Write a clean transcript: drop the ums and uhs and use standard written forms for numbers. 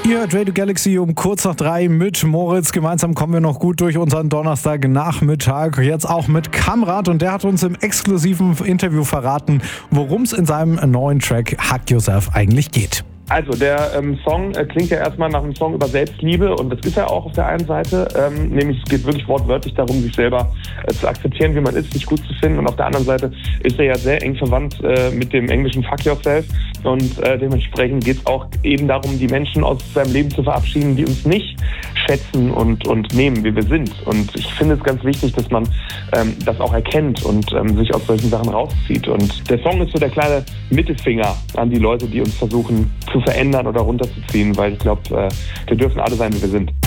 Ihr hört Radio Galaxy um kurz nach 3 mit Moritz. Gemeinsam kommen wir noch gut durch unseren Donnerstagnachmittag. Jetzt auch mit Kamrat, und der hat uns im exklusiven Interview verraten, worum es in seinem neuen Track Hug Yourself eigentlich geht. Also der Song klingt ja erstmal nach einem Song über Selbstliebe, und das ist er auch auf der einen Seite, nämlich es geht wirklich wortwörtlich darum, sich selber zu akzeptieren, wie man ist, sich gut zu finden, und auf der anderen Seite ist er ja sehr eng verwandt mit dem englischen Fuck Yourself, und dementsprechend geht es auch eben darum, die Menschen aus seinem Leben zu verabschieden, die uns nicht schätzen und nehmen, wie wir sind. Und ich finde es ganz wichtig, dass man das auch erkennt und sich aus solchen Sachen rauszieht. Und der Song ist so der kleine Mittelfinger an die Leute, die uns versuchen zu verändern oder runterzuziehen, weil ich glaube, wir dürfen alle sein, wie wir sind.